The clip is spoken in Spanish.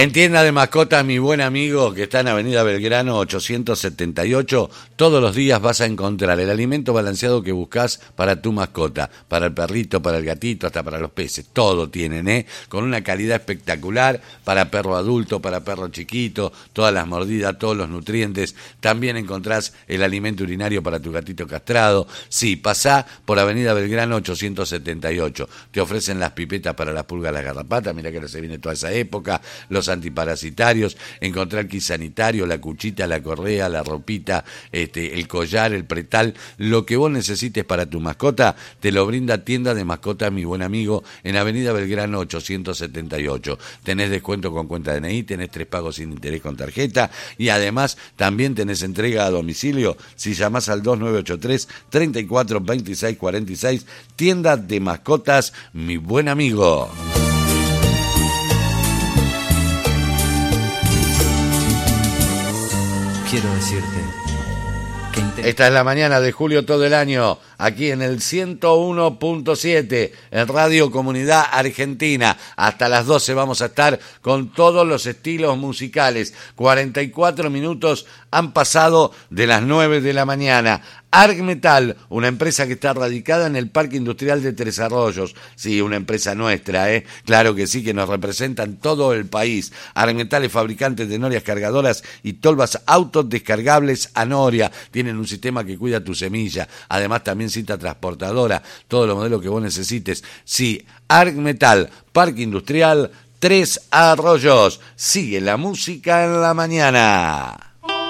En tienda de mascotas, mi buen amigo, que está en Avenida Belgrano 878, todos los días vas a encontrar el alimento balanceado que buscas para tu mascota, para el perrito, para el gatito, hasta para los peces. Todo tienen, con una calidad espectacular para perro adulto, para perro chiquito, todas las mordidas, todos los nutrientes. También encontrás el alimento urinario para tu gatito castrado. Sí, pasá por Avenida Belgrano 878. Te ofrecen las pipetas para las pulgas, las garrapatas, mira que ahora se viene toda esa época, los antiparasitarios, encontrar kit sanitario, la cuchita, la correa, la ropita, el collar, el pretal, lo que vos necesites para tu mascota, te lo brinda Tienda de Mascotas, mi buen amigo, en Avenida Belgrano 878. Tenés descuento con cuenta DNI, tenés 3 pagos sin interés con tarjeta y además también tenés entrega a domicilio si llamás al 2983 34 26 46. Tienda de Mascotas, mi buen amigo. Quiero decirte que esta es la mañana de julio todo el año, aquí en el 101.7, en Radio Comunidad Argentina. Hasta las 12 vamos a estar con todos los estilos musicales. 44 minutos han pasado de las 9 de la mañana. Argmetal, una empresa que está radicada en el Parque Industrial de Tres Arroyos. Sí, una empresa nuestra, Claro que sí, que nos representa en todo el país. Argmetal es fabricante de norias cargadoras y tolvas autodescargables Anoria. Tienen un sistema que cuida tu semilla. Además, también cinta transportadora. Todos los modelos que vos necesites. Sí, Argmetal, Parque Industrial Tres Arroyos. Sigue la música en la mañana.